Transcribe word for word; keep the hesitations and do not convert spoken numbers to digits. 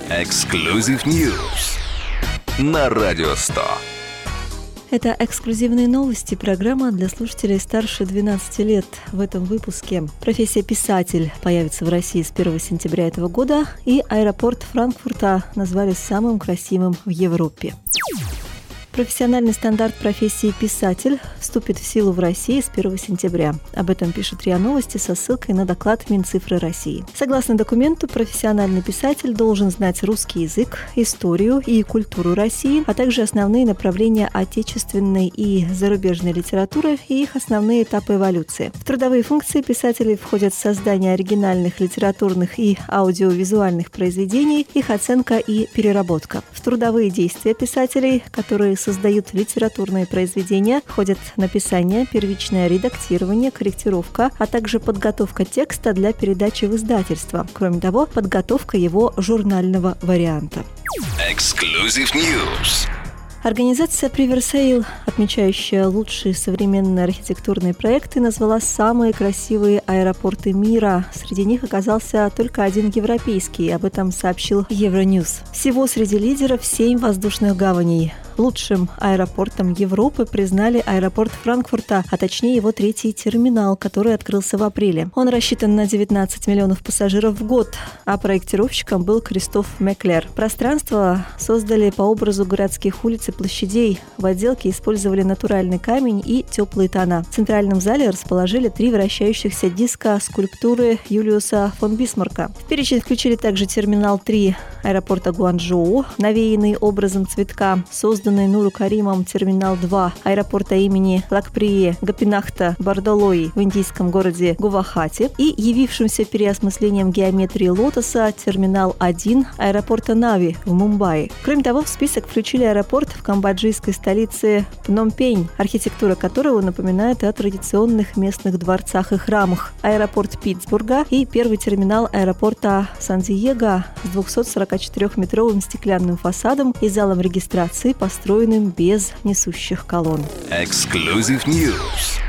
Exclusive News на Радио сто. Это эксклюзивные новости, программа для слушателей старше двенадцати лет. В этом выпуске профессия писатель появится в России с первого сентября этого года, и аэропорт Франкфурта назвали самым красивым в Европе. Профессиональный стандарт профессии писатель вступит в силу в России с первого сентября. Об этом пишет РИА Новости со ссылкой на доклад Минцифры России. Согласно документу, профессиональный писатель должен знать русский язык, историю и культуру России, а также основные направления отечественной и зарубежной литературы и их основные этапы эволюции. В трудовые функции писателей входят создание оригинальных литературных и аудиовизуальных произведений, их оценка и переработка. В трудовые действия писателей, которые создают литературные произведения, входят написание, первичное редактирование, корректировка, а также подготовка текста для передачи в издательство. Кроме того, подготовка его журнального варианта. Exclusive News. Организация Приверсейл, отмечающая лучшие современные архитектурные проекты, назвала самые красивые аэропорты мира. Среди них оказался только один европейский, об этом сообщил Евроньюз. Всего среди лидеров семь воздушных гаваней. Лучшим аэропортом Европы признали аэропорт Франкфурта, а точнее его третий терминал, который открылся в апреле. Он рассчитан на девятнадцать миллионов пассажиров в год, а проектировщиком был Кристоф Меклер. Пространство создали по образу городских улиц и площадей. В отделке использовали натуральный камень и теплые тона. В центральном зале расположили три вращающихся диска скульптуры Юлиуса фон Бисмарка. В перечень включили также терминал три аэропорта Гуанчжоу, навеянный образом цветка, созданный Нуру Каримом терминал два аэропорта имени Лакприе Гопинахта Бардалои в индийском городе Гувахати и явившимся переосмыслением геометрии лотоса терминал один аэропорта Нави в Мумбаи. Кроме того, в список включили аэропорт в камбоджийской столице Пномпень, архитектура которого напоминает о традиционных местных дворцах и храмах, аэропорт Питтсбурга и первый терминал аэропорта Сан-Диего с двухсотсорокачетырёхметровым стеклянным фасадом и залом регистрации, построенным без несущих колонн. Exclusive News.